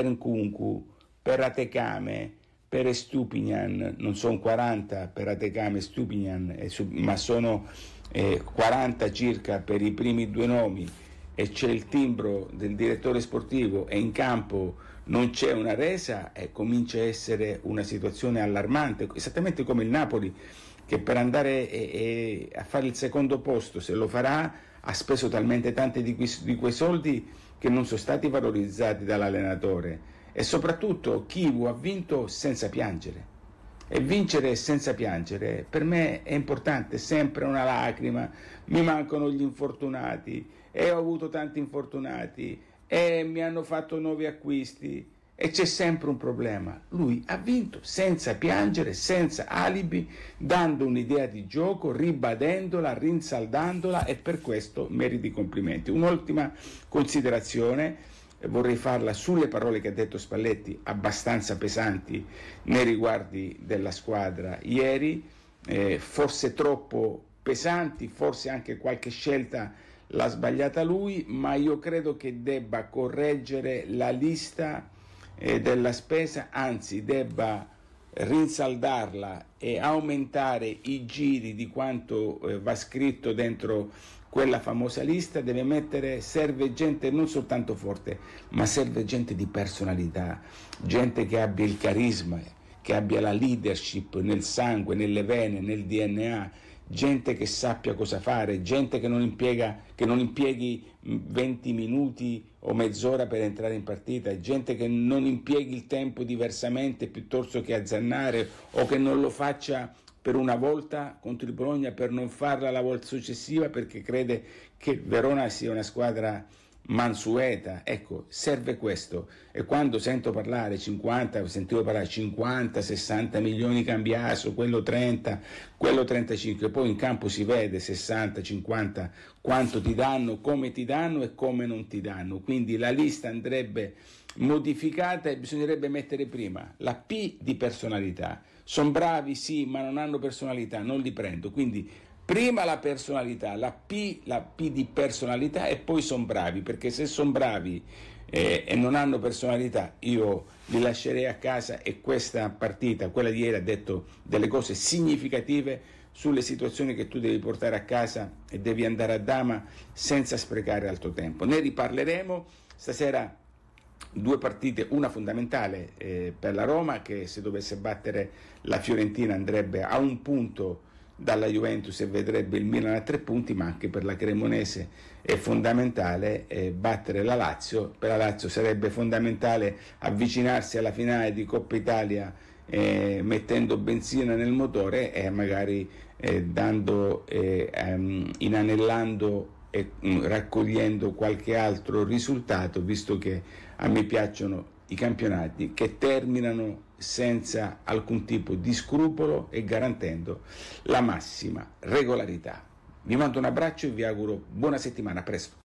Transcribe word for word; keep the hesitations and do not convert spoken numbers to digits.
per Nkunku, per Atekame, per Estupiñán, non sono quaranta per Atekame e Estupiñán, ma sono eh, quaranta circa per i primi due nomi, e c'è il timbro del direttore sportivo e in campo non c'è una resa, e comincia a essere una situazione allarmante, esattamente come il Napoli, che per andare e, e a fare il secondo posto, se lo farà, ha speso talmente tanti di, que- di quei soldi che non sono stati valorizzati dall'allenatore. E soprattutto Chivu ha vinto senza piangere, e vincere senza piangere per me è importante, sempre una lacrima, mi mancano gli infortunati e ho avuto tanti infortunati e mi hanno fatto nuovi acquisti e c'è sempre un problema. Lui ha vinto senza piangere, senza alibi, dando un'idea di gioco, ribadendola, rinsaldandola, e per questo meriti complimenti. Un'ultima considerazione vorrei farla sulle parole che ha detto Spalletti, abbastanza pesanti nei riguardi della squadra ieri, eh, forse troppo pesanti, forse anche qualche scelta l'ha sbagliata lui, ma io credo che debba correggere la lista eh, della spesa, anzi debba rinsaldarla e aumentare i giri di quanto eh, va scritto dentro quella famosa lista. Deve mettere, serve gente non soltanto forte, ma serve gente di personalità, gente che abbia il carisma, che abbia la leadership nel sangue, nelle vene, nel D N A, gente che sappia cosa fare, gente che non impiega, che non impieghi venti minuti o mezz'ora per entrare in partita, gente che non impieghi il tempo diversamente piuttosto che azzannare, o che non lo faccia per una volta contro il Bologna per non farla la volta successiva perché crede che Verona sia una squadra mansueta. Ecco, serve questo. E quando sento parlare cinquanta, sentivo parlare cinquanta, sessanta milioni cambiaso, quello trenta, quello trentacinque, poi in campo si vede sessanta, cinquanta, quanto ti danno, come ti danno e come non ti danno. Quindi la lista andrebbe modificata e bisognerebbe mettere prima la P di personalità. Sono bravi sì, ma non hanno personalità, non li prendo. Quindi prima la personalità, la P, la P di personalità, e poi sono bravi, perché se sono bravi eh, e non hanno personalità io li lascerei a casa. E questa partita, quella di ieri, ha detto delle cose significative sulle situazioni che tu devi portare a casa e devi andare a dama senza sprecare altro tempo. Ne riparleremo stasera. Due partite, una fondamentale eh, per la Roma, che se dovesse battere la Fiorentina andrebbe a un punto dalla Juventus e vedrebbe il Milan a tre punti, ma anche per la Cremonese è fondamentale eh, battere la Lazio. Per la Lazio sarebbe fondamentale avvicinarsi alla finale di Coppa Italia eh, mettendo benzina nel motore e magari eh, dando, eh, um, inanellando e raccogliendo qualche altro risultato, visto che a me piacciono i campionati che terminano senza alcun tipo di scrupolo e garantendo la massima regolarità. Vi mando un abbraccio e vi auguro buona settimana, a presto.